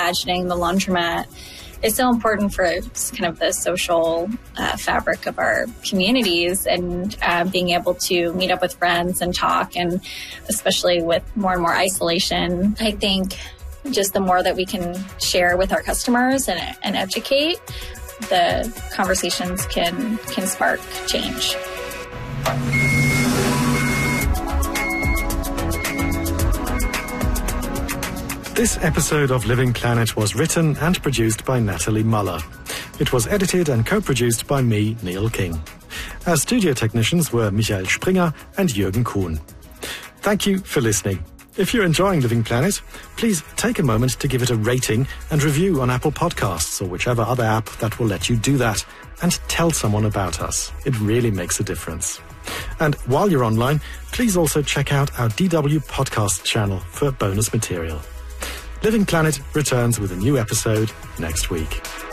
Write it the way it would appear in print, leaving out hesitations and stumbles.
reimagining the laundromat is so important for kind of the social fabric of our communities, and being able to meet up with friends and talk, and especially with more and more isolation. I think just the more that we can share with our customers and educate, the conversations can spark change. This episode of Living Planet was written and produced by Natalie Muller. It was edited and co-produced by me, Neil King. Our studio technicians were Michael Springer and Jürgen Kuhn. Thank you for listening. If you're enjoying Living Planet, please take a moment to give it a rating and review on Apple Podcasts or whichever other app that will let you do that, and tell someone about us. It really makes a difference. And while you're online, please also check out our DW podcast channel for bonus material. Living Planet returns with a new episode next week.